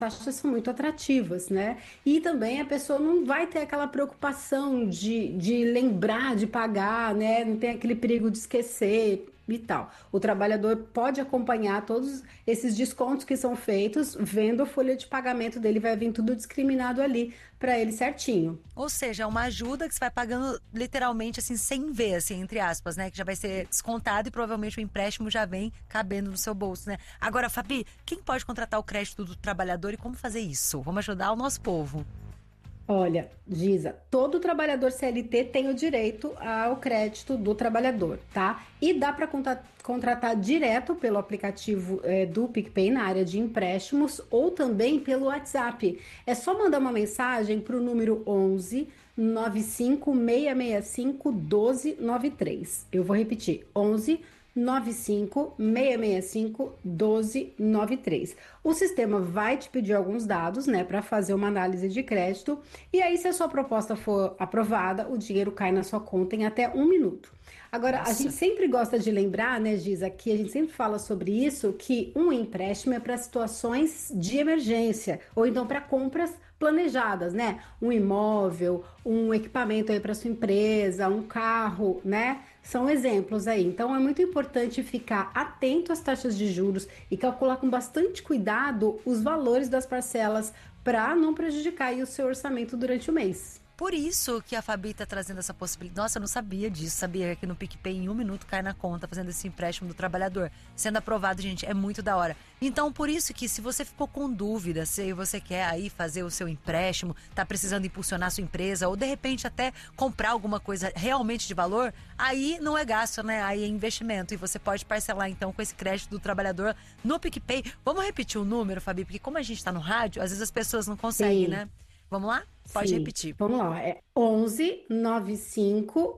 taxas são muito atrativas, né? E também a pessoa não vai ter aquela preocupação de lembrar de pagar, né? Não tem aquele perigo de esquecer e tal. O trabalhador pode acompanhar todos esses descontos que são feitos, vendo a folha de pagamento dele, vai vir tudo discriminado ali para ele certinho. Ou seja, é uma ajuda que você vai pagando literalmente assim, sem ver, assim, entre aspas, né? Que já vai ser descontado e provavelmente o empréstimo já vem cabendo no seu bolso, né? Agora, Fabi, quem pode contratar o crédito do trabalhador e como fazer isso? Vamos ajudar o nosso povo. Olha, Giza, todo trabalhador CLT tem o direito ao crédito do trabalhador, tá? E dá para contratar direto pelo aplicativo do PicPay na área de empréstimos ou também pelo WhatsApp. É só mandar uma mensagem para o número 11 95 665 1293. Eu vou repetir: 11 95 665 1293. O sistema vai te pedir alguns dados, né, para fazer uma análise de crédito. E aí, se a sua proposta for aprovada, o dinheiro cai na sua conta em até 1 minuto. Agora, a gente Nossa. sempre gosta de lembrar, né, Giza, que a gente sempre fala sobre isso, que um empréstimo é para situações de emergência, ou então para compras planejadas, né? Um imóvel, um equipamento aí para sua empresa, um carro, né? São exemplos aí. Então é muito importante ficar atento às taxas de juros e calcular com bastante cuidado os valores das parcelas para não prejudicar aí o seu orçamento durante o mês. Por isso que a Fabi tá trazendo essa possibilidade. Nossa, eu não sabia disso. Sabia que no PicPay em 1 minuto cai na conta fazendo esse empréstimo do trabalhador. Sendo aprovado, gente, é muito da hora. Então, por isso que se você ficou com dúvida, se você quer aí fazer o seu empréstimo, tá precisando impulsionar a sua empresa ou de repente até comprar alguma coisa realmente de valor, aí não é gasto, né? Aí é investimento. E você pode parcelar então com esse crédito do trabalhador no PicPay. Vamos repetir o número, Fabi? Porque como a gente tá no rádio, às vezes as pessoas não conseguem, Sim. né? Vamos lá? Pode Sim, repetir. vamos lá. É 11 95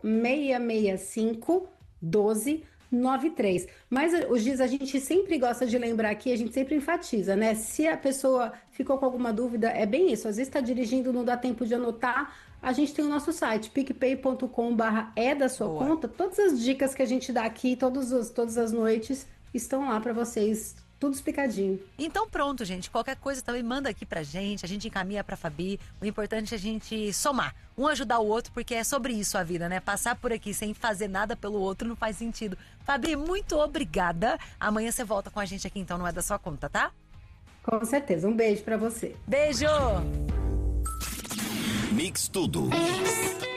665 12 93. Mas os dias a gente sempre gosta de lembrar aqui, a gente sempre enfatiza, né? Se a pessoa ficou com alguma dúvida, é bem isso. Às vezes está dirigindo, não dá tempo de anotar. A gente tem o nosso site, picpay.com/barra é da sua Boa. conta. Todas as dicas que a gente dá aqui, todas as noites, estão lá para vocês, tudo explicadinho. Então pronto, gente. Qualquer coisa também manda aqui pra gente. A gente encaminha pra Fabi. O importante é a gente somar. Um ajudar o outro, porque é sobre isso a vida, né? Passar por aqui sem fazer nada pelo outro não faz sentido. Fabi, muito obrigada. Amanhã você volta com a gente aqui, então não é da sua conta, tá? Com certeza. Um beijo para você. Beijo! Mix Tudo.